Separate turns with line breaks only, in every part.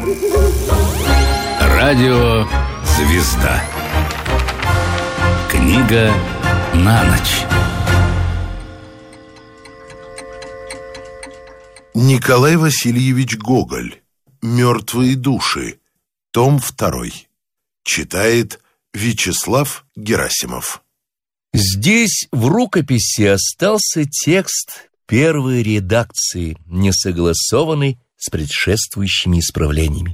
Радио «Звезда». Книга на ночь.
Николай Васильевич Гоголь. «Мертвые души». Том 2. Читает Вячеслав Герасимов.
Здесь в рукописи остался текст первой редакции, не согласованный с предшествующими исправлениями.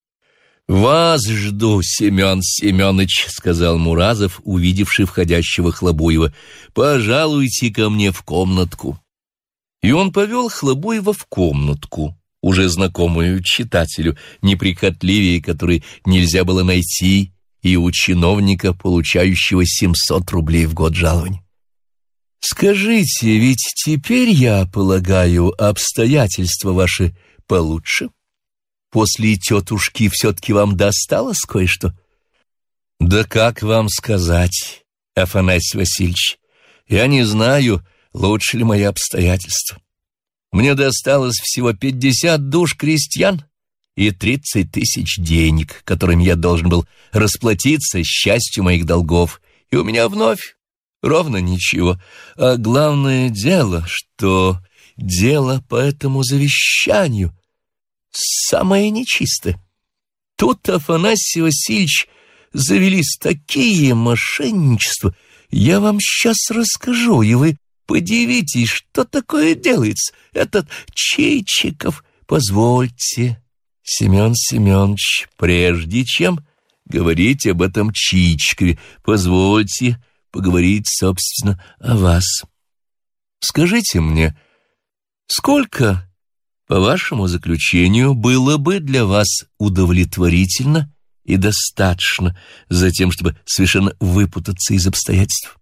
«Вас жду, Семен Семенович», — сказал Муразов, увидевший входящего Хлобуева. «Пожалуйте ко мне в комнатку». И он повел Хлобуева в комнатку, уже знакомую читателю, неприхотливее которой нельзя было найти и у чиновника, получающего 700 рублей в год жалования. «Скажите, ведь теперь, я полагаю, обстоятельства ваши получше? После тетушки все-таки вам досталось кое-что?» «Да как вам сказать, Афанасий Васильевич, я не знаю, лучше ли мои обстоятельства. Мне досталось всего 50 душ крестьян и 30 тысяч денег, которыми я должен был расплатиться с частью моих долгов, и у меня вновь ровно ничего. А главное дело, что дело по этому завещанию самое нечистое. Тут, Афанасий Васильевич, завелись такие мошенничества. Я вам сейчас расскажу, и вы подивитесь, что такое делается. Этот Чичиков. Позвольте, Семен Семенович, прежде чем говорить об этом Чичикове, позвольте поговорить, собственно, о вас. Скажите мне, сколько, по вашему заключению, было бы для вас удовлетворительно и достаточно за тем, чтобы совершенно выпутаться из обстоятельств?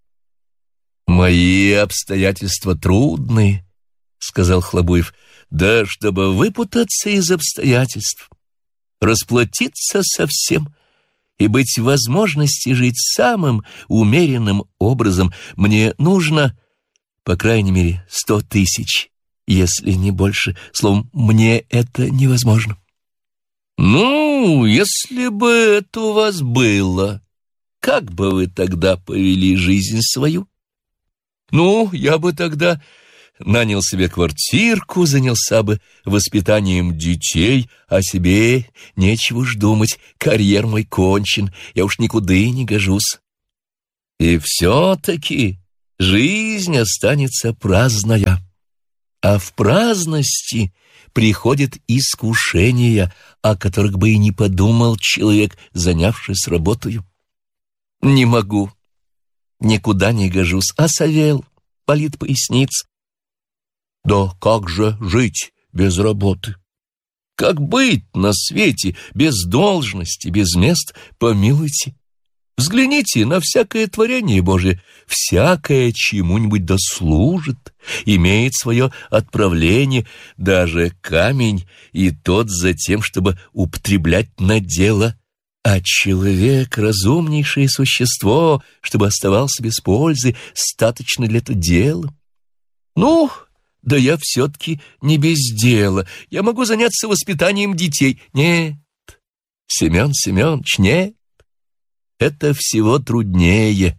«Мои обстоятельства трудные», — сказал Хлобуев. «Да чтобы выпутаться из обстоятельств, расплатиться со всем и быть в возможности жить самым умеренным образом, мне нужно, по крайней мере, 100 тысяч, если не больше. Словом, мне это невозможно». «Ну, если бы это у вас было, как бы вы тогда повели жизнь свою?» «Ну, я бы тогда нанял себе квартирку, занялся бы воспитанием детей, а себе нечего ж думать, карьер мой кончен, я уж никуда и не гожусь. И все-таки жизнь останется праздная, а в праздности приходят искушения, о которых бы и не подумал человек, занявшись работою. Не могу, никуда не гожусь, осовел, болит поясница. Да как же жить без работы? Как быть на свете без должности, без мест? Помилуйте. Взгляните на всякое творение Божие. Всякое чему-нибудь дослужит, имеет свое отправление, даже камень, и тот за тем, чтобы употреблять на дело. А человек — разумнейшее существо, чтобы оставался без пользы, статочно для этого дела. Ну, да я все-таки не без дела. Я могу заняться воспитанием детей. Нет, Семен Семенович, нет. Это всего труднее.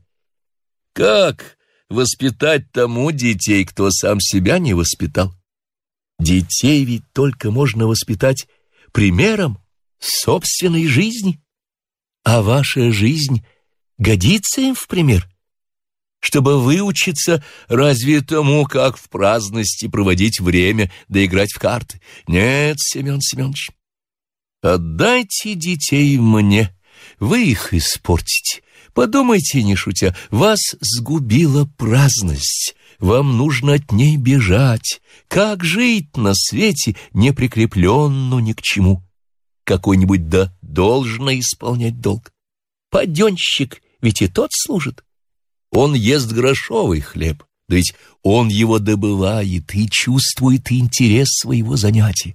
Как воспитать тому детей, кто сам себя не воспитал? Детей ведь только можно воспитать примером собственной жизни. А ваша жизнь годится им в пример? Чтобы выучиться разве тому, как в праздности проводить время да играть в карты? Нет, Семен Семенович, отдайте детей мне, вы их испортите. Подумайте, не шутя, вас сгубила праздность, вам нужно от ней бежать. Как жить на свете, не прикрепленно ни к чему? Какой-нибудь да должно исполнять долг. Паденщик ведь и тот служит. Он ест грошовый хлеб, да ведь он его добывает и чувствует интерес своего занятия.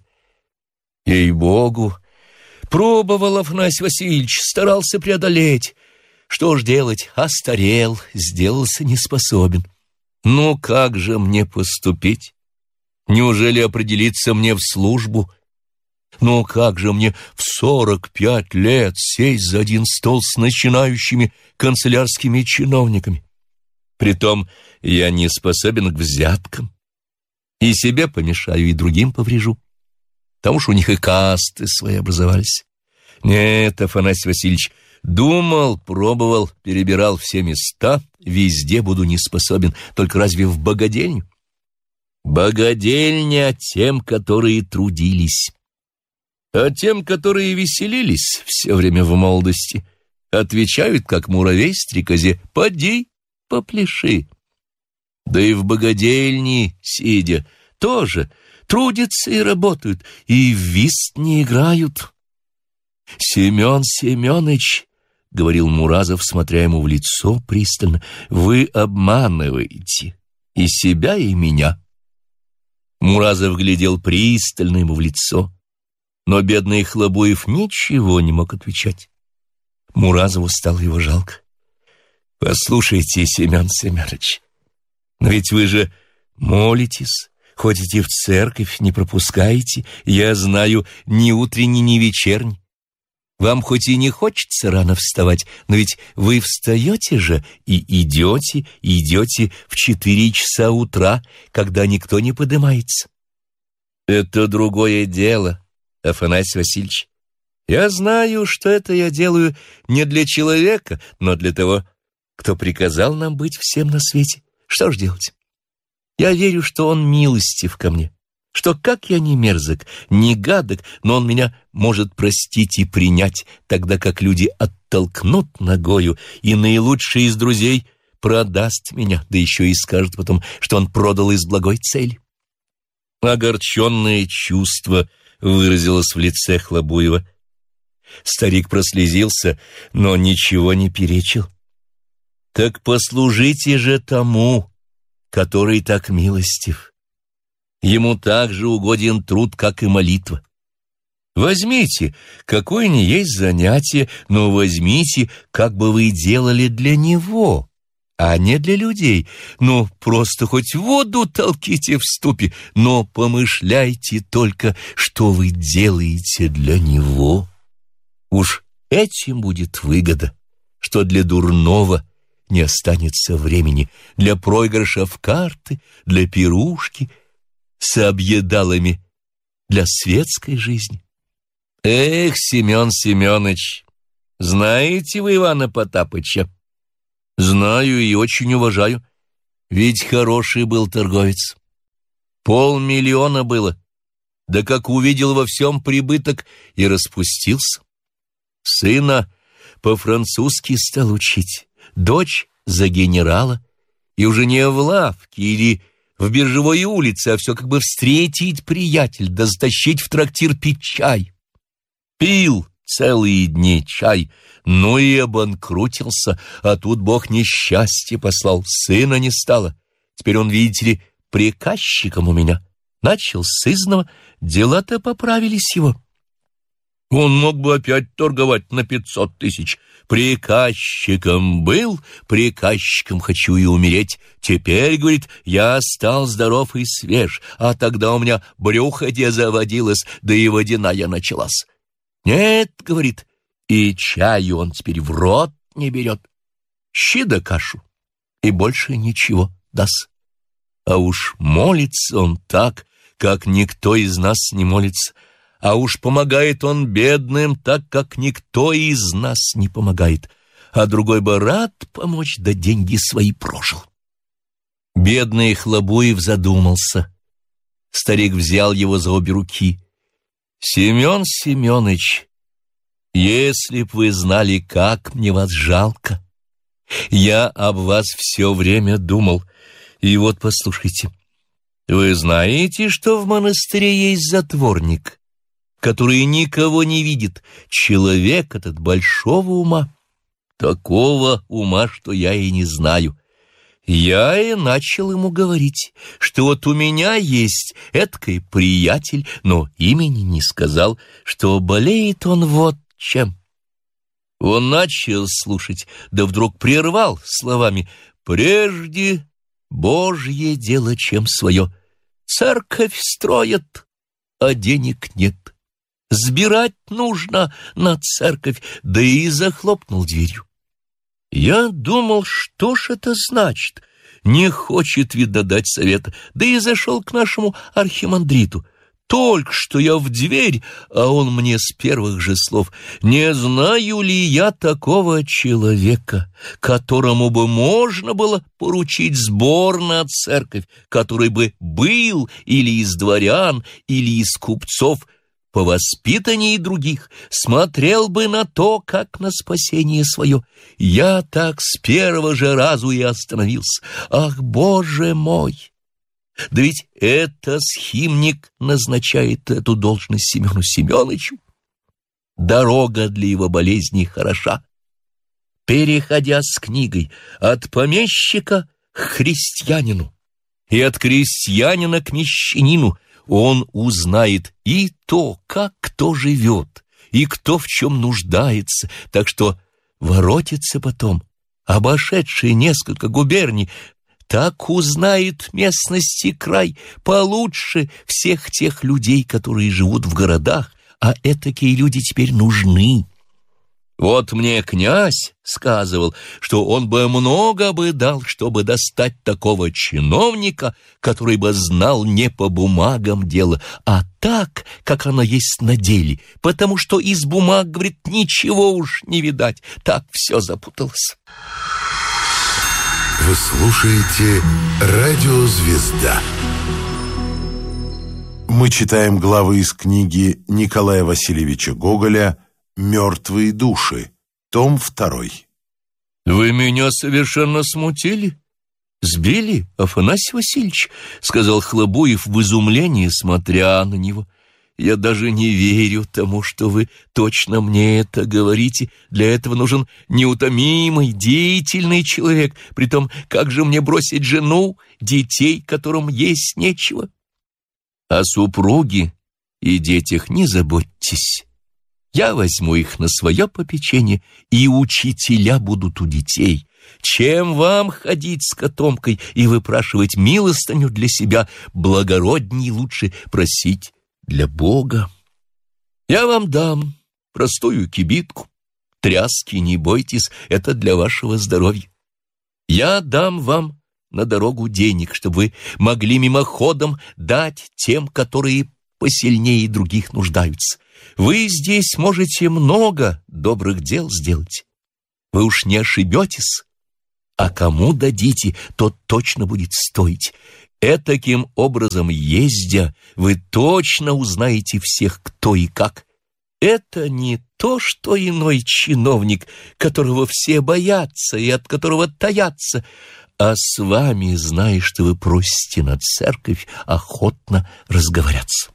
Ей-богу, пробовал Афанасий Васильевич, старался преодолеть. Что ж делать, остарел, сделался неспособен. Ну как же мне поступить? Неужели определиться мне в службу? Но как же мне в 45 лет сесть за один стол с начинающими канцелярскими чиновниками? Притом я не способен к взяткам. И себе помешаю, и другим поврежу. Потому что у них и касты свои образовались. Нет, Афанасий Васильевич, думал, пробовал, перебирал все места, везде буду не способен, только разве в богадельню? Богадельня тем, которые трудились. А тем, которые веселились все время в молодости, отвечают, как муравей стрекозе: «Поди, попляши». Да и в богадельне, сидя, тоже трудятся и работают, и в вист не играют. «Семен Семеныч, — говорил Муразов, смотря ему в лицо пристально, — вы обманываете и себя, и меня». Муразов глядел пристально ему в лицо, но бедный Хлобуев ничего не мог отвечать. Муразову стало его жалко. «Послушайте, Семен Семенович, но ведь вы же молитесь, ходите в церковь, не пропускаете, я знаю, ни утренний, ни вечерний. Вам хоть и не хочется рано вставать, но ведь вы встаете же и идете в 4 часа утра, когда никто не подымается. Это другое дело, Афанасий Васильевич. Я знаю, что это я делаю не для человека, но для того, кто приказал нам быть всем на свете. Что ж делать? Я верю, что он милостив ко мне, что как я не мерзок, не гадок, но он меня может простить и принять, тогда как люди оттолкнут ногою, и наилучший из друзей продаст меня, да еще и скажет потом, что он продал из благой цели. Огорченное чувство выразилось в лице Хлобуева. Старик прослезился, но ничего не перечил. Так послужите же тому, который так милостив. Ему так же угоден труд, как и молитва. Возьмите, какое ни есть занятие, но возьмите, как бы вы делали для него, а не для людей. Ну, просто хоть воду толките в ступе, но помышляйте только, что вы делаете для него. Уж этим будет выгода, что для дурного не останется времени, для проигрыша в карты, для пирушки с объедалами, для светской жизни. Эх, Семен Семенович, знаете вы Ивана Потапыча? Знаю и очень уважаю, ведь хороший был торговец. 500 000 было, да как увидел во всем прибыток и распустился. Сына по-французски стал учить, дочь за генерала, и уже не в лавке или в биржевой улице, а все как бы встретить приятель, да затащить в трактир пить чай. Пил целые дни чай, ну и обанкрутился, а тут Бог несчастье послал, сына не стало. Теперь он, видите ли, приказчиком у меня. Начал с изного, дела-то поправились его. Он мог бы опять торговать на 500 000. Приказчиком был, приказчиком хочу и умереть. Теперь, говорит, я стал здоров и свеж, а тогда у меня брюхо где заводилось, да и водяная началась. Нет, говорит, и чаю он теперь в рот не берет. Щи да кашу, и больше ничего даст. А уж молится он так, как никто из нас не молится. А уж помогает он бедным так, как никто из нас не помогает. А другой бы рад помочь, да деньги свои прожил. Бедный Хлобуев задумался. Старик взял его за обе руки. Семен Семенович, если б вы знали, как мне вас жалко. Я об вас все время думал. И вот послушайте. Вы знаете, что в монастыре есть затворник, который никого не видит, человек этот большого ума, такого ума, что я и не знаю. Я и начал ему говорить, что вот у меня есть эткий приятель, но имени не сказал, что болеет он вот чем. Он начал слушать, да вдруг прервал словами: «Прежде Божье дело, чем свое. Церковь строят, а денег нет. сбирать нужно на церковь, да и захлопнул дверью. Я думал, что ж это значит? Не хочет, видно, дать совета, да и зашел к нашему архимандриту. Только что я в дверь, а он мне с первых же слов: не знаю ли я такого человека, которому бы можно было поручить сбор на церковь, который бы был или из дворян, или из купцов, по воспитании других, смотрел бы на то, как на спасение свое. Я так с первого же разу и остановился. Ах, Боже мой! Да ведь это схимник назначает эту должность Семену Семеновичу. Дорога для его болезни хороша. Переходя с книгой от помещика к христианину и от крестьянина к мещанину, он узнает и то, как кто живет, и кто в чем нуждается, так что воротится потом, обошедший несколько губерний, так узнает местности край получше всех тех людей, которые живут в городах, а этакие люди теперь нужны. Вот мне князь сказывал, что он бы много бы дал, чтобы достать такого чиновника, который бы знал не по бумагам дело, а так, как оно есть на деле, потому что из бумаг, говорит, ничего уж не видать, так все запуталось.
Вы слушаете «Радио Звезда». Мы читаем главы из книги Николая Васильевича Гоголя «Мертвые души», том 2.
«Вы меня совершенно смутили, сбили, Афанасий Васильевич», — сказал Хлобуев в изумлении, смотря на него. «Я даже не верю тому, что вы точно мне это говорите. Для этого нужен неутомимый, деятельный человек. Притом, как же мне бросить жену, детей, которым есть нечего? О супруге и детях не заботьтесь. Я возьму их на свое попечение, и учителя будут у детей. Чем вам ходить с котомкой и выпрашивать милостыню для себя, благородней лучше просить для Бога. Я вам дам простую кибитку, тряски не бойтесь, это для вашего здоровья. Я дам вам на дорогу денег, чтобы вы могли мимоходом дать тем, которые посильнее других нуждаются. Вы здесь можете много добрых дел сделать. Вы уж не ошибетесь, а кому дадите, тот точно будет стоить. Этаким образом ездя, вы точно узнаете всех, кто и как. Это не то, что иной чиновник, которого все боятся и от которого таятся, а с вами, зная, что вы просите на церковь, охотно разговорятся.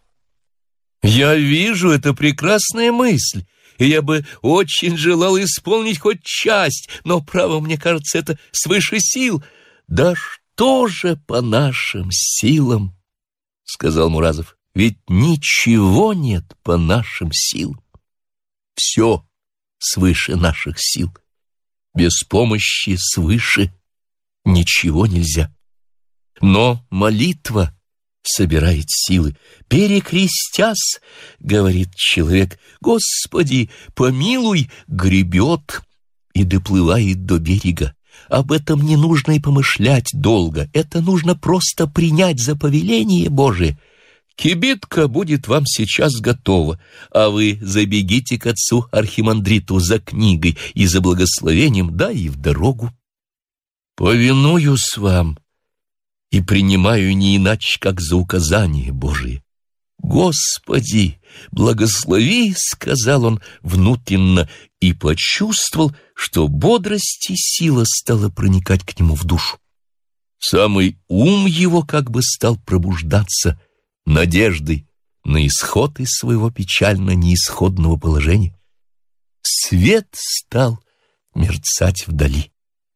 Я вижу, это прекрасная мысль, и я бы очень желал исполнить хоть часть, но, право, мне кажется, это свыше сил. Да что же по нашим силам, — сказал Муразов, — ведь ничего нет по нашим силам. Все свыше наших сил. Без помощи свыше ничего нельзя. Но молитва собирает силы. Перекрестясь, говорит человек, Господи, помилуй, гребет и доплывает до берега. Об этом не нужно и помышлять долго. Это нужно просто принять за повеление Божие. Кибитка будет вам сейчас готова, а вы забегите к отцу архимандриту за книгой и за благословением, да и в дорогу. Повинуюсь вам и принимаю не иначе, как за указание Божие. Господи, благослови, — сказал он внутренно, и почувствовал, что бодрость и сила стала проникать к нему в душу. Самый ум его как бы стал пробуждаться надеждой на исход из своего печально неисходного положения. Свет стал мерцать вдали.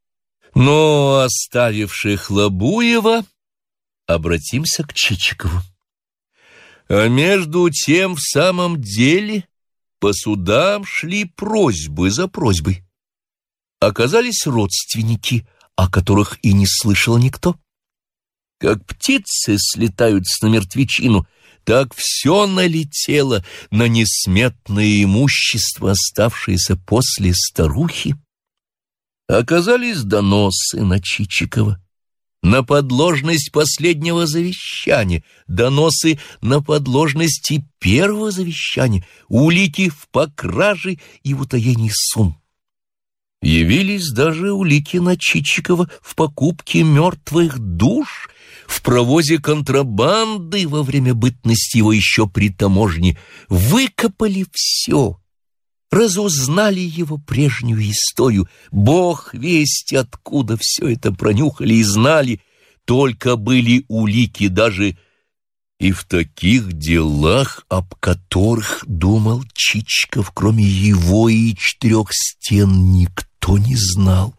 Но, оставивши Хлобуева, обратимся к Чичикову. А между тем в самом деле по судам шли просьбы за просьбой. Оказались родственники, о которых и не слышал никто. Как птицы слетают на мертвечину, так все налетело на несметное имущество, оставшееся после старухи. Оказались доносы на Чичикова, на подложность последнего завещания, доносы на подложности первого завещания, улики в покраже и в утаении сумм. Явились даже улики на Чичикова в покупке мертвых душ, в провозе контрабанды во время бытности его еще при таможне. Выкопали все, разузнали его прежнюю историю. Бог весть откуда все это пронюхали и знали. Только были улики даже и в таких делах, об которых думал Чичиков, кроме его и 4 стен, никто не знал.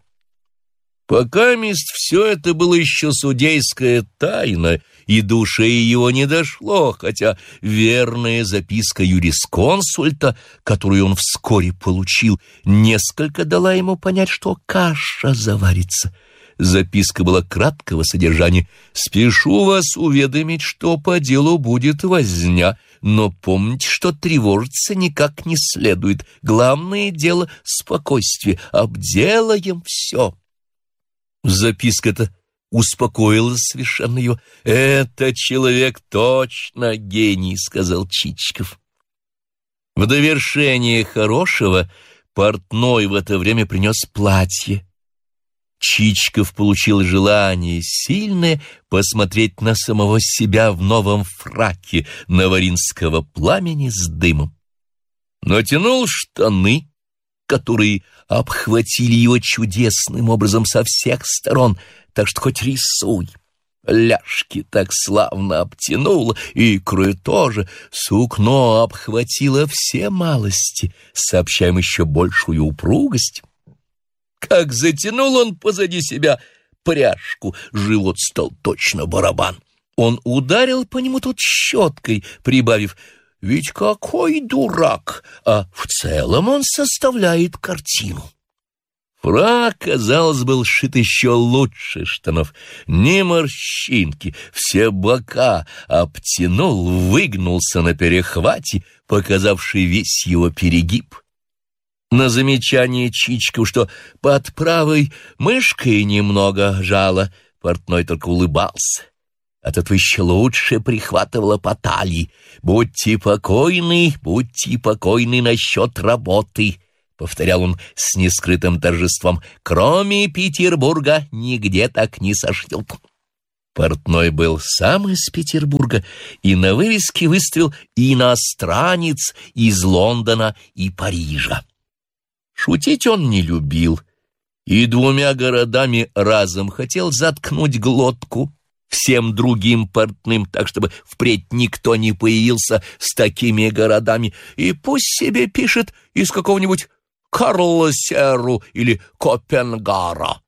Покамест все это было еще судейская тайна, и душе его не дошло, хотя верная записка юрисконсульта, которую он вскоре получил, несколько дала ему понять, что каша заварится. Записка была краткого содержания. «Спешу вас уведомить, что по делу будет возня, но помните, что тревожиться никак не следует. Главное дело — спокойствие. Обделаем все». Записка-то успокоила совершенно его. «Это человек точно гений», — сказал Чичиков. В довершение хорошего портной в это время принес платье. Чичиков получил желание сильное посмотреть на самого себя в новом фраке наваринского пламени с дымом. Натянул штаны, которые обхватили его чудесным образом со всех сторон, так что хоть рисуй. Ляжки так славно обтянуло, и икры тоже. Сукно обхватило все малости, сообщаем еще большую упругость. Как затянул он позади себя пряжку, живот стал точно барабан. Он ударил по нему тут щеткой, прибавив: «Ведь какой дурак, а в целом он составляет картину». Фрак, казалось, был сшит еще лучше штанов. Ни морщинки, все бока обтянул, выгнулся на перехвате, показавший весь его перегиб. На замечание Чичикова, что под правой мышкой немного жало, портной только улыбался. От этого еще лучше прихватывало по талии. будьте покойны насчет работы», — повторял он с нескрытым торжеством. «Кроме Петербурга нигде так не сошьют». Портной был сам из Петербурга и на вывеске выставил «Иностранец из Лондона и Парижа». Шутить он не любил и 2 городами разом хотел заткнуть глотку всем другим портным, так чтобы впредь никто не появился с такими городами, и пусть себе пишет из какого-нибудь Карлсеру или Копенгара.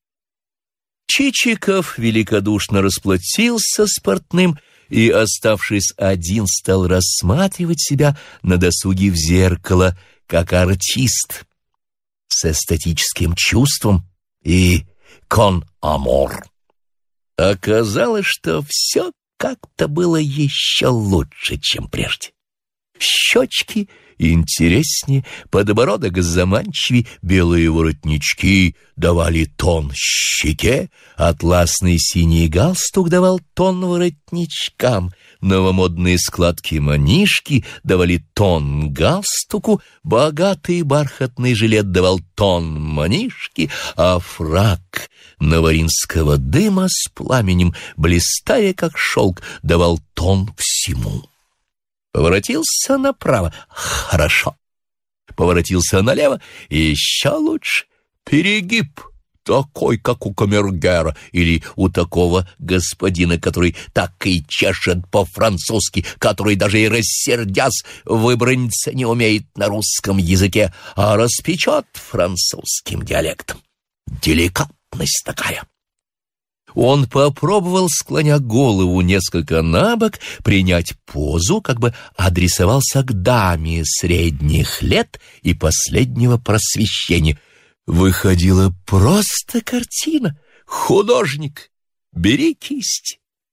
Чичиков великодушно расплатился с портным и, оставшись один, стал рассматривать себя на досуге в зеркало, как артист, с эстетическим чувством и кон-амор. Оказалось, что все как-то было еще лучше, чем прежде. Щечки интереснее, подбородок заманчивее, белые воротнички давали тон щеке, атласный синий галстук давал тон воротничкам, новомодные складки-манишки давали тон галстуку, богатый бархатный жилет давал тон манишки, а фрак наваринского дыма с пламенем, блистая как шелк, давал тон всему. Поворотился направо — хорошо. Поворотился налево — еще лучше. Перегиб такой, как у камергера или у такого господина, который так и чешет по-французски, который даже и рассердясь выбраниться не умеет на русском языке, а распечет французским диалектом. Деликатность такая. Он попробовал, склоня голову несколько набок, принять позу, как бы адресовался к даме средних лет и последнего просвещения. Выходила просто картина. Художник, бери кисть.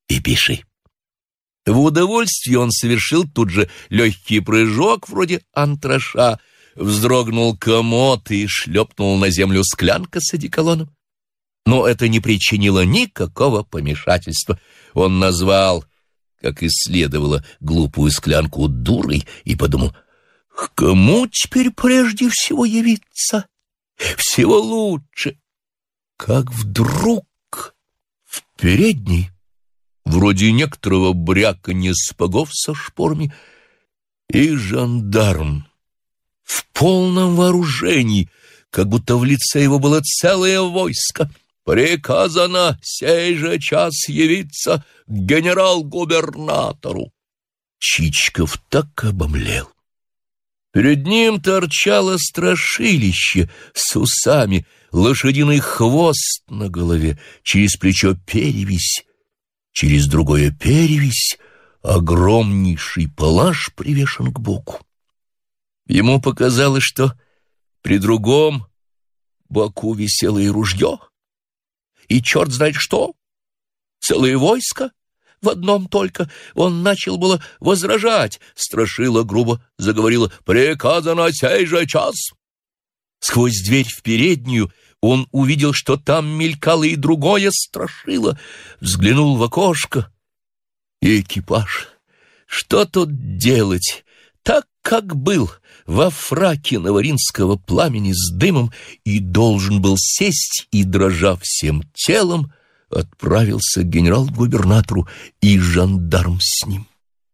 и пиши». В удовольствие он совершил тут же легкий прыжок, вроде антраша, вздрогнул комод и шлепнул на землю склянка с одеколоном. Но это не причинило никакого помешательства. Он назвал, как и следовало, глупую склянку дурой и подумал: к кому теперь прежде всего явиться? Всего лучше. Как вдруг в передней, вроде некоторого бряканья сапогов со шпорами, и жандарм в полном вооружении, как будто в лице его было целое войско. «Приказано сей же час явиться к генерал-губернатору». Чичиков так обомлел. Перед ним торчало страшилище с усами, лошадиный хвост на голове, через плечо перевязь, через другое перевязь, огромнейший палаш привешен к боку. Ему показалось, что при другом боку висело и ружье, и черт знает что, целое войско в одном только. Он начал было возражать. Страшила грубо заговорила: «Приказано сей же час». Сквозь дверь в переднюю он увидел, что там мелькало и другое страшило. Взглянул в окошко. И экипаж. Что тут делать? Так, как был, во фраке наваринского пламени с дымом, и должен был сесть, и, дрожа всем телом, отправился к генерал-губернатору и жандарм с ним.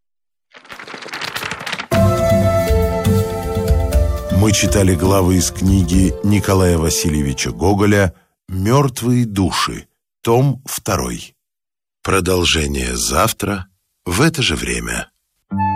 Мы читали главы из книги Николая Васильевича Гоголя «Мертвые души», том 2. Продолжение завтра в это же время.